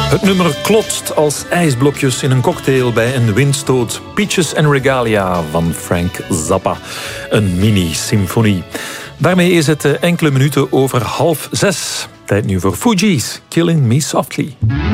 Het nummer klotst als ijsblokjes in een cocktail bij een windstoot. Peaches and Regalia van Frank Zappa. Een mini-symfonie. Daarmee is het enkele minuten over 5:30. Tijd nu voor Fugees, Killing Me Softly.